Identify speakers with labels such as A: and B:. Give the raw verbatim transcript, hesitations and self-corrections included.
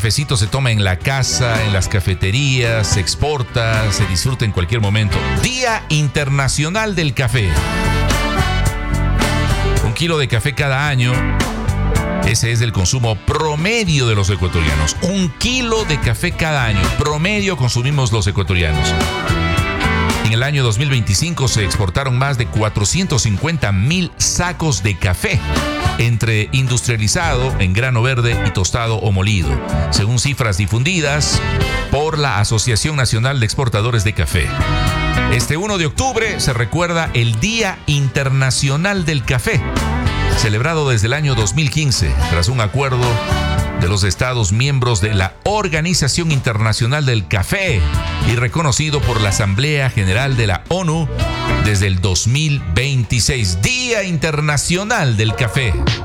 A: cafecito se toma en la casa, en las cafeterías, se exporta, se disfruta en cualquier momento. Día Internacional del Café. Un kilo de café cada año. Ese es el consumo promedio de los ecuatorianos. Un kilo de café cada año. Promedio consumimos los ecuatorianos. En el año dos mil veinticinco se exportaron más de cuatrocientos cincuenta mil sacos de café, entre industrializado, en grano verde y tostado o molido, según cifras difundidas por la Asociación Nacional de Exportadores de Café. Este uno de octubre se recuerda el Día Internacional del Café, celebrado desde el año dos mil quince, tras un acuerdo de los Estados miembros de la Organización Internacional del Café y reconocido por la Asamblea General de la ONU desde el dos mil veintiséis. Día Internacional del Café.